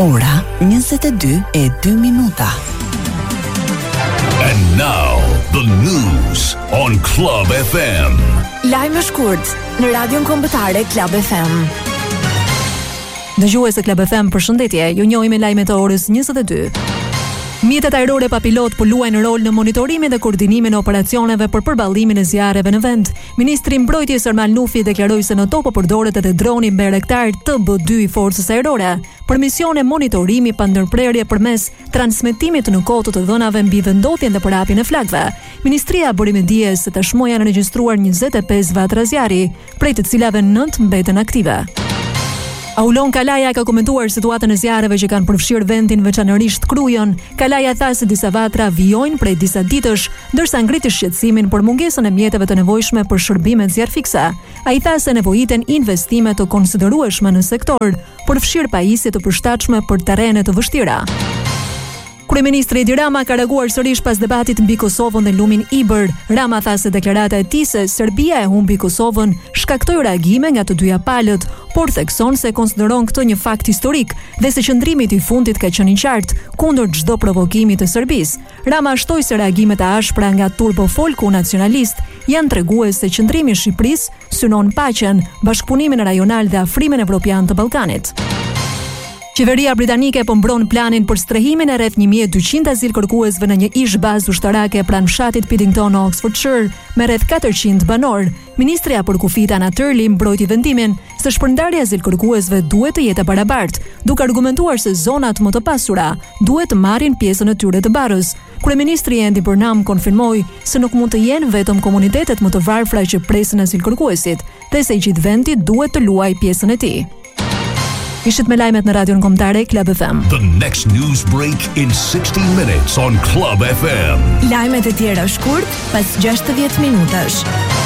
Ora 22:02. And now the news on Club FM. Lajme shkurt në Radion Kombëtare Club FM. Dëgjues të Club FM, përshëndetje. Ju njohim me lajmet e orës 22. Mjetet ajrore pa pilot po luajnë rol në monitorimin dhe koordinimin e operacioneve për përballimin e zjarreve në vend. Ministri i Mbrojtjes Armal Nufi deklaroi se në to po përdoret edhe droni Bayraktar TB2 i Forcës Ajrore për misione monitorimi pa ndërprerje përmes transmetimit në kohë të dhënave mbi vendotjen dhe përhapjen e flakëve. Ministria bëri me dije se tashmë janë regjistruar 25 vatra zjarri, prej të cilave 9 mbeten aktive. Aulon Kalaja ka komentuar situatën e zjarreve që kanë përfshirë vendin, veçanërisht Krujën. Kalaja tha se disa vatra vijojnë prej disa ditësh, ndërsa ngriti shqetësimin për mungesën e mjeteve të nevojshme për shërbime zjarrfikse. Ai tha se nevojiten investime të konsiderueshme në sektor, përfshirë pajisje të përshtatshme për terrene të vështira. Kryeministri Edi Rama ka reaguar sërish pas debatit mbi Kosovën dhe lumin Ibër. Rama tha se deklarata e tij se Serbia e humbi Kosovën shkaktoi reagime nga të dyja palët, por thekson se konsideron këtë një fakt historik dhe se qëndrimi i fundit ka qenë i qartë kundër çdo provokimi të Serbisë. Rama shtoi se reagimet e ashpra nga turbofolku nacionalist janë tregues se qëndrimi i Shqipërisë synon paqen, bashkëpunimin rajonal dhe afrimin evropian të Ballkanit. Qeveria britanike po mbron planin për strehimin e rreth 1200 azilkërkuesve në një ish bazë ushtarake pranë fshatit Piddington, Oxfordshire, me rreth 400 banor. Ministria për kufit Anna Turley mbrojti vendimin se shpërndarja e azilkërkuesve duhet të jetë e barabartë, duke argumentuar se zonat më të pasura duhet të marrin pjesën e tyre të barrës. Kryeministri Andy Burnham konfirmoi se nuk mund të jenë vetëm komunitetet më të varfra që presin azilkërkuesit, dhe se i gjithë vendi duhet të luajë pjesën e tij. Ishit me lajmet në Radion Kombëtare Club FM. The next news break in 60 minutes on Club FM. Lajmet e tjera shkurt pas 60 minutash.